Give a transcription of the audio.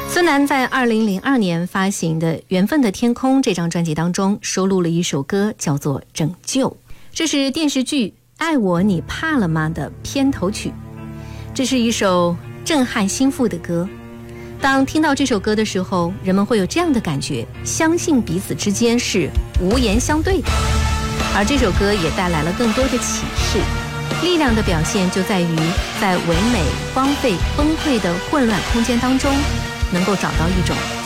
孙楠在2002年发行的《缘分的天空》这张专辑当中收录了一首歌，叫做《拯救》，这是电视剧《爱我你怕了吗》的片头曲。这是一首震撼心腹的歌，当听到这首歌的时候，人们会有这样的感觉，相信彼此之间是无言相对的。而这首歌也带来了更多的启示，力量的表现就在于在唯美、荒废、崩溃的混乱空间当中，能够找到一种